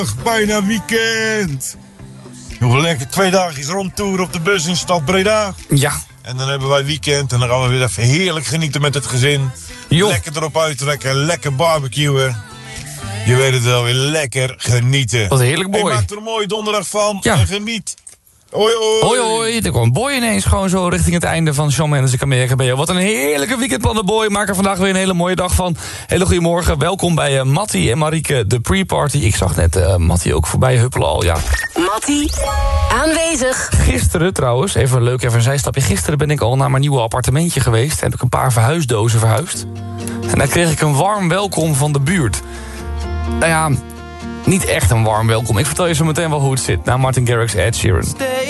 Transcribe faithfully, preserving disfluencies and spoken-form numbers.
Bijna weekend. Nog lekker twee dagjes rondtour op de bus in stad Breda. Ja. En dan hebben wij weekend en dan gaan we weer even heerlijk genieten met het gezin. Jo. Lekker erop uittrekken, lekker barbecuen. Je weet het wel, weer lekker genieten. Wat heerlijk, boy. Hey, maak er een mooie donderdag van Ja. en geniet. Hoi hoi. Hoi hoi, er kwam Boy ineens gewoon zo richting het einde van Shawn Mendes in Amerika B O. Wat een heerlijke weekendplannen, Boy. Maak er vandaag weer een hele mooie dag van. Hele goede morgen, welkom bij uh, Mattie en Marieke, de pre-party. Ik zag net uh, Mattie ook voorbij huppelen al, ja. Mattie, aanwezig. Gisteren trouwens, even leuk, even een zijstapje. Gisteren ben ik al naar mijn nieuwe appartementje geweest. Heb ik een paar verhuisdozen verhuisd. En daar kreeg ik een warm welkom van de buurt. Nou ja, niet echt een warm welkom. Ik vertel je zo meteen wel hoe het zit. Na Martin Garrix, Ed Sheeran.